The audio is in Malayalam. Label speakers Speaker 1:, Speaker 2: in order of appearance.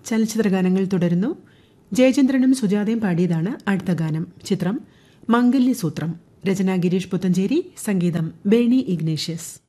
Speaker 1: ചലച്ചിത്ര ഗാനങ്ങൾ തുടരുന്നു. ജയചന്ദ്രനും സുജാതയും പാടിയതാണ് അടുത്ത ഗാനം. ചിത്രം മംഗല്യസൂത്രം. രചന ഗിരീഷ് പുത്തഞ്ചേരി, സംഗീതം ബേണി ഇഗ്നേഷ്യസ്.